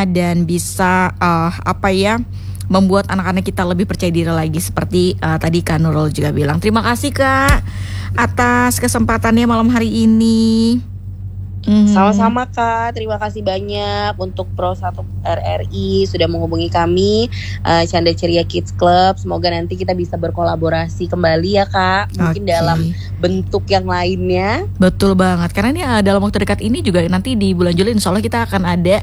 dan bisa membuat anak-anak kita lebih percaya diri lagi seperti tadi Kak Nurul juga bilang. Terima kasih Kak atas kesempatannya malam hari ini. Sama-sama Kak, terima kasih banyak untuk Pro 1 RRI sudah menghubungi kami, Canda Ceria Kids Club. Semoga nanti kita bisa berkolaborasi kembali ya Kak, mungkin dalam bentuk yang lainnya. Betul banget, karena ini dalam waktu dekat ini juga nanti di bulan Juli insya Allah kita akan ada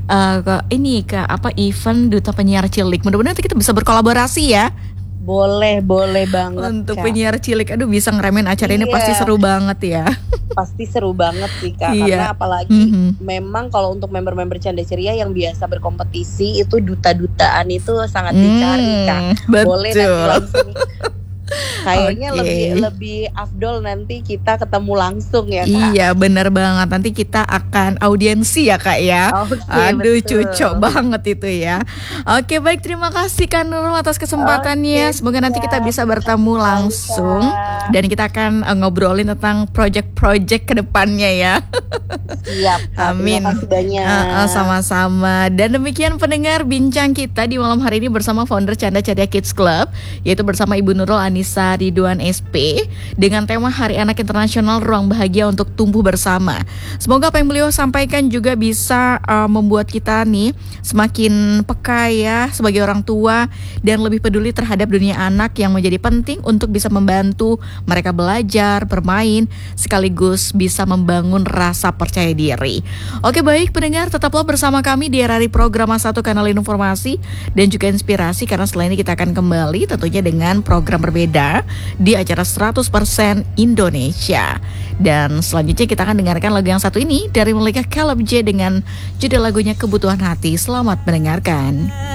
event Duta Penyiar Cilik. Mudah-mudahan nanti kita bisa berkolaborasi ya. Boleh banget untuk Kak. Penyiar Cilik. Aduh, bisa ngeremen acara ini pasti seru banget ya. Pasti seru banget sih Kak, karena apalagi memang kalau untuk member-member Canda Ceria yang biasa berkompetisi itu duta-dutaan itu sangat dicari Kak. Boleh nanti langsung. Kayaknya lebih afdol nanti kita ketemu langsung ya Kak. Iya benar banget, nanti kita akan audiensi ya Kak ya. Aduh betul. Cocok banget itu ya. Oke baik, terima kasih Kak Nurul atas kesempatannya. Semoga nanti kita bisa bertemu langsung dan kita akan ngobrolin tentang project-project kedepannya ya. Siap Kak. Amin. Terima kasih banyak. Sama-sama. Dan demikian pendengar bincang kita di malam hari ini bersama founder Canda Ceria Kids Club, yaitu bersama Ibu Nurul Anissa Ridwan SP dengan tema Hari Anak Internasional Ruang Bahagia untuk Tumbuh Bersama. Semoga apa yang beliau sampaikan juga bisa membuat kita nih semakin peka ya sebagai orang tua dan lebih peduli terhadap dunia anak yang menjadi penting untuk bisa membantu mereka belajar, bermain, sekaligus bisa membangun rasa percaya diri. Oke baik pendengar, tetaplah bersama kami di RRI Program 1 Kanal Informasi dan juga Inspirasi, karena setelah ini kita akan kembali tentunya dengan program berbeda di acara 100% Indonesia. Dan selanjutnya kita akan dengarkan lagu yang satu ini dari Malika Caleb J dengan judul lagunya Kebutuhan Hati. Selamat mendengarkan.